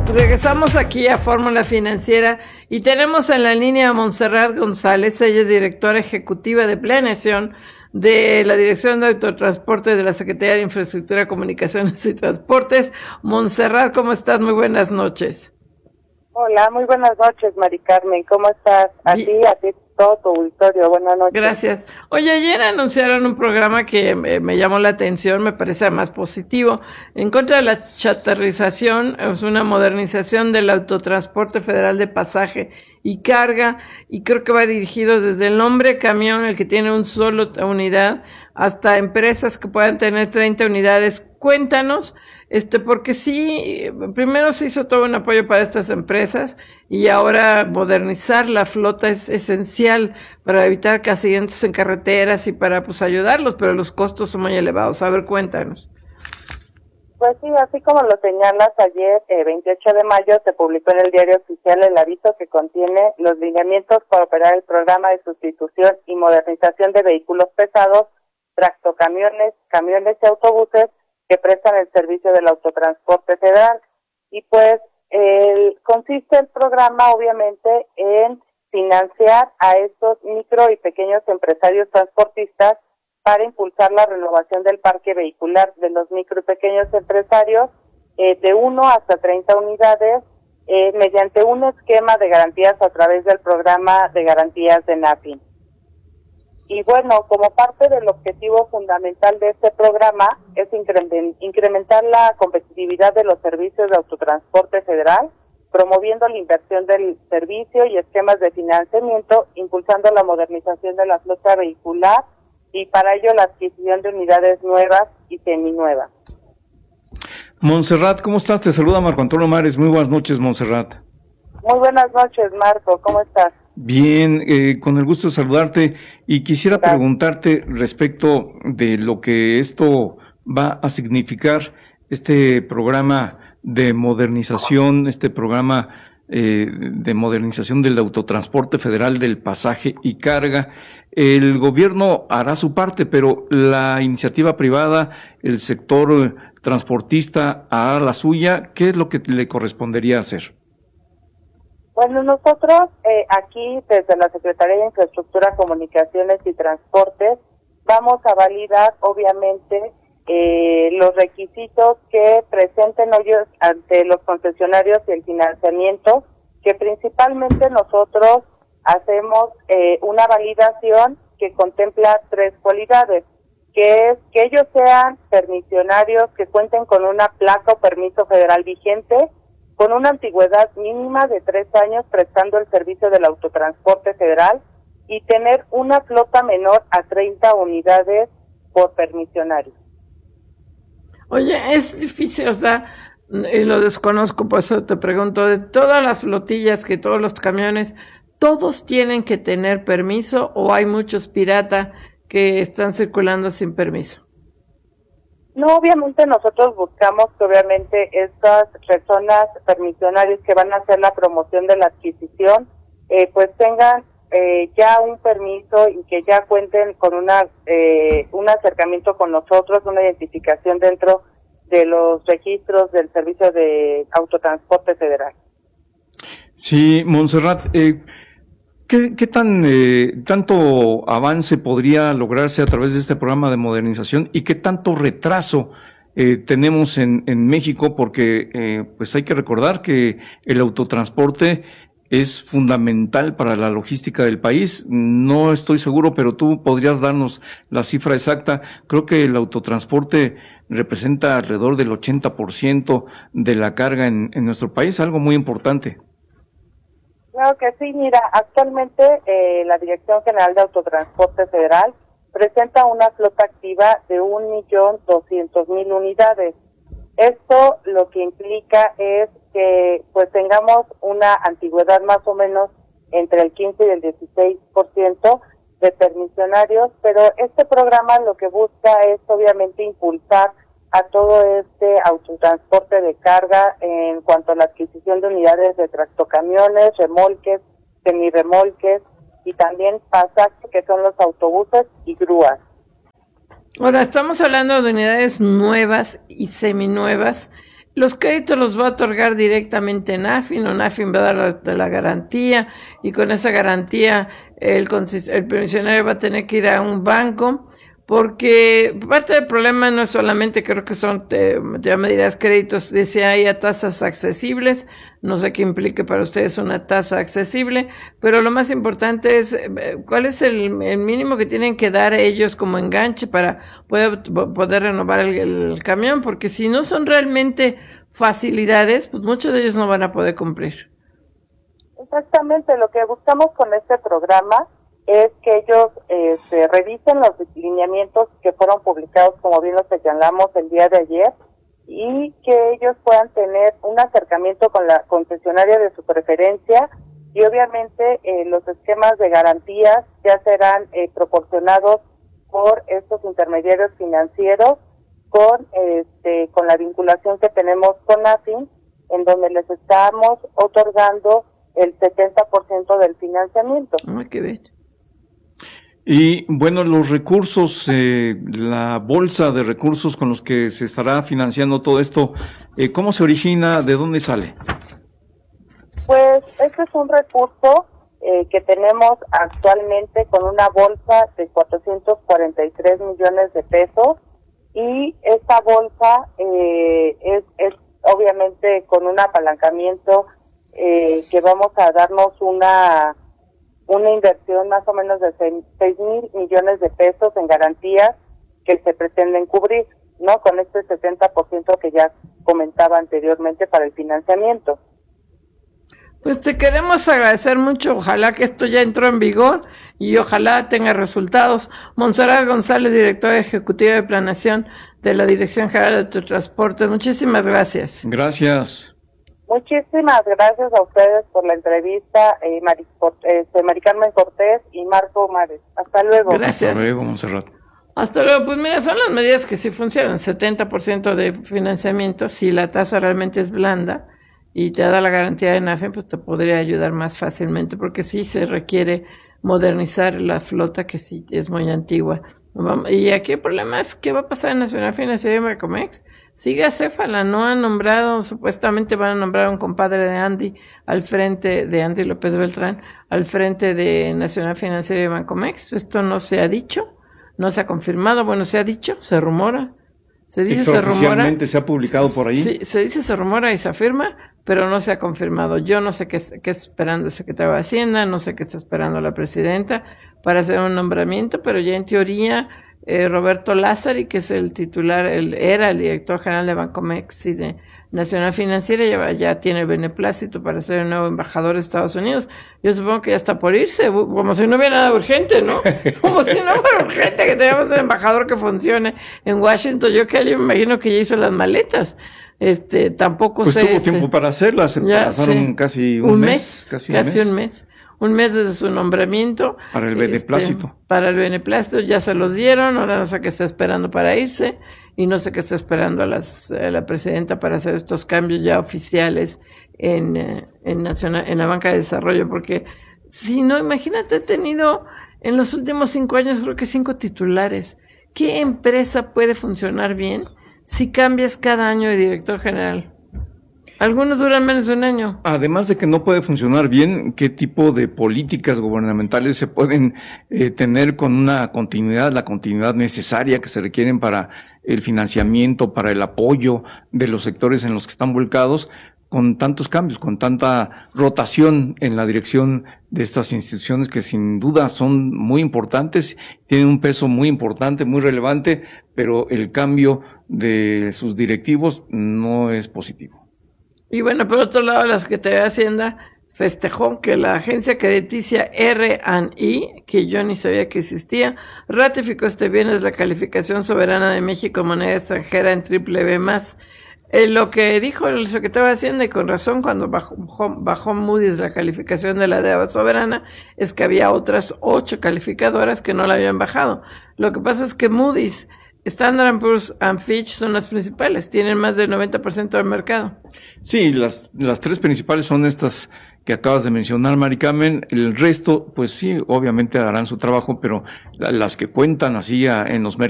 Regresamos aquí a Fórmula Financiera y tenemos en la línea a Montserrat González. Ella es directora ejecutiva de planeación de la Dirección de Autotransporte de la Secretaría de Infraestructura, Comunicaciones y Transportes. Montserrat, ¿cómo estás? Muy buenas noches. Hola, muy buenas noches, Mari Carmen. ¿Cómo estás? A ti, todo tu auditorio. Buenas noches. Gracias. Oye, ayer anunciaron un programa que me llamó la atención, me parece más positivo, en contra de la chatarrización. Es una modernización del autotransporte federal de pasaje y carga, y creo que va dirigido desde el hombre camión, el que tiene un solo unidad, hasta empresas que puedan tener 30 unidades. Cuéntanos, porque sí, primero se hizo todo un apoyo para estas empresas y ahora modernizar la flota es esencial para evitar accidentes en carreteras y para ayudarlos, pero los costos son muy elevados. A ver, cuéntanos. Pues sí, así como lo señalas, ayer, 28 de mayo, se publicó en el Diario Oficial el aviso que contiene los lineamientos para operar el programa de sustitución y modernización de vehículos pesados, tractocamiones, camiones y autobuses que prestan el servicio del autotransporte federal. Y pues consiste el programa obviamente en financiar a estos micro y pequeños empresarios transportistas para impulsar la renovación del parque vehicular de los micro y pequeños empresarios de 1 hasta 30 unidades mediante un esquema de garantías a través del programa de garantías de NAFIN. Y bueno, como parte del objetivo fundamental de este programa es incrementar la competitividad de los servicios de autotransporte federal, promoviendo la inversión del servicio y esquemas de financiamiento, impulsando la modernización de la flota vehicular y para ello la adquisición de unidades nuevas y seminuevas. Montserrat, ¿cómo estás? Te saluda Marco Antonio Mares. Muy buenas noches, Montserrat. Muy buenas noches, Marco. ¿Cómo estás? Bien, con el gusto de saludarte y quisiera preguntarte respecto de lo que esto va a significar, este programa de modernización, de modernización del autotransporte federal del pasaje y carga. El gobierno hará su parte, pero la iniciativa privada, el sector transportista hará la suya. ¿Qué es lo que le correspondería hacer? Bueno, nosotros aquí desde la Secretaría de Infraestructura, Comunicaciones y Transportes vamos a validar obviamente los requisitos que presenten ellos ante los concesionarios y el financiamiento, que principalmente nosotros hacemos una validación que contempla 3 cualidades, que es que ellos sean permisionarios, que cuenten con una placa o permiso federal vigente, con una antigüedad mínima de 3 años prestando el servicio del autotransporte federal y tener una flota menor a 30 unidades por permisionario. Oye, es difícil, y lo desconozco, por eso te pregunto, de todas las flotillas, que todos los camiones, ¿todos tienen que tener permiso o hay muchos pirata que están circulando sin permiso? No, obviamente nosotros buscamos que obviamente estas personas permisionarias que van a hacer la promoción de la adquisición, pues tengan ya un permiso y que ya cuenten con un acercamiento con nosotros, una identificación dentro de los registros del Servicio de Autotransporte Federal. Sí, Montserrat, ¿qué tanto avance podría lograrse a través de este programa de modernización y qué tanto retraso tenemos en México? Porque pues hay que recordar que el autotransporte es fundamental para la logística del país. No estoy seguro, pero tú podrías darnos la cifra exacta. Creo que el autotransporte representa alrededor del 80% de la carga en nuestro país, algo muy importante. Claro que sí, mira, actualmente la Dirección General de Autotransporte Federal presenta una flota activa de 1.200.000 unidades. Esto lo que implica es que pues tengamos una antigüedad más o menos entre el 15 y el 16% de permisionarios, pero este programa lo que busca es obviamente impulsar a todo este autotransporte de carga en cuanto a la adquisición de unidades de tractocamiones, remolques, semirremolques y también pasajes que son los autobuses y grúas. Ahora, estamos hablando de unidades nuevas y seminuevas. los créditos los va a otorgar directamente NAFIN, o NAFIN va a dar la garantía, y con esa garantía el pensionario va a tener que ir a un banco, porque parte del problema no es solamente, creo que son, ya me dirás, créditos, dice ahí a tasas accesibles, no sé qué implique para ustedes una tasa accesible, pero lo más importante es cuál es el mínimo que tienen que dar ellos como enganche para poder renovar el camión, porque si no son realmente facilidades, pues muchos de ellos no van a poder cumplir. Exactamente, lo que buscamos con este programa es que ellos revisen los lineamientos que fueron publicados, como bien lo señalamos el día de ayer, y que ellos puedan tener un acercamiento con la concesionaria de su preferencia, y obviamente los esquemas de garantías ya serán proporcionados por estos intermediarios financieros con la vinculación que tenemos con AFIN, en donde les estamos otorgando el 70% del financiamiento. Qué bien. Y bueno, los recursos, la bolsa de recursos con los que se estará financiando todo esto, ¿cómo se origina? ¿De dónde sale? Pues este es un recurso que tenemos actualmente con una bolsa de 443 millones de pesos, y esta bolsa es obviamente con un apalancamiento que vamos a darnos una inversión más o menos de 6,000 millones de pesos en garantías que se pretenden cubrir, ¿no? Con este 70% que ya comentaba anteriormente para el financiamiento. Pues te queremos agradecer mucho, ojalá que esto ya entró en vigor y ojalá tenga resultados. Montserrat González, directora ejecutiva de planeación de la Dirección General de Autotransporte, muchísimas gracias. Gracias. Muchísimas gracias a ustedes por la entrevista, Mari Carmen Cortés y Marco Mares. Hasta luego. Gracias. Hasta luego, Montserrat. Hasta luego. Pues mira, son las medidas que sí funcionan. 70% de financiamiento, si la tasa realmente es blanda y te da la garantía de NAFIN, pues te podría ayudar más fácilmente, porque sí se requiere modernizar la flota, que sí es muy antigua. Y aquí el problema es qué va a pasar en Nacional Financiera y Bancomext. Sigue acéfala, no han nombrado, supuestamente van a nombrar a un compadre de Andy al frente de Andy López Beltrán, al frente de Nacional Financiera y Bancomext. Esto no se ha dicho, no se ha confirmado, bueno, se ha dicho, se rumora. Se dice, se rumora. Oficialmente se ha publicado por ahí. Sí, se dice, se rumora y se afirma, pero no se ha confirmado. Yo no sé qué está esperando el secretario de Hacienda, no sé qué está esperando la presidenta para hacer un nombramiento, pero ya en teoría Roberto Lázari, que es el titular, era el director general de Bancomext y de Nacional Financiera, ya tiene el beneplácito para ser el nuevo embajador de Estados Unidos. Yo supongo que ya está por irse, como si no hubiera nada urgente, ¿no? Como si no fuera urgente que tengamos un embajador que funcione en Washington. Yo me imagino que ya hizo las maletas. Tampoco pues tuvo tiempo para hacerlas, pasaron casi un mes. Casi un mes. Un mes desde su nombramiento. Para el beneplácito. Para el beneplácito ya se los dieron, ahora no sé qué está esperando para irse, y no sé qué está esperando a la presidenta para hacer estos cambios ya oficiales en la banca de desarrollo, porque si no, imagínate, he tenido en los últimos 5 años creo que 5 titulares. ¿Qué empresa puede funcionar bien si cambias cada año de director general? Algunos duran menos de un año. Además de que no puede funcionar bien, ¿qué tipo de políticas gubernamentales se pueden tener con una continuidad, la continuidad necesaria que se requieren para el financiamiento, para el apoyo de los sectores en los que están volcados, con tantos cambios, con tanta rotación en la dirección de estas instituciones que sin duda son muy importantes, tienen un peso muy importante, muy relevante, pero el cambio de sus directivos no es positivo? Y bueno, por otro lado, la Secretaría de Hacienda festejó que la agencia crediticia R&I, que yo ni sabía que existía, ratificó este viernes la calificación soberana de México moneda extranjera en BBB+. Lo que dijo el secretario de Hacienda, y con razón, cuando bajó Moody's la calificación de la deuda soberana, es que había otras 8 calificadoras que no la habían bajado. Lo que pasa es que Moody's, Standard & Poor's and Fitch son las principales, tienen más del 90% del mercado. Sí, las 3 principales son estas que acabas de mencionar, Mari Carmen. El resto, pues sí, obviamente harán su trabajo, pero las que cuentan así en los mercados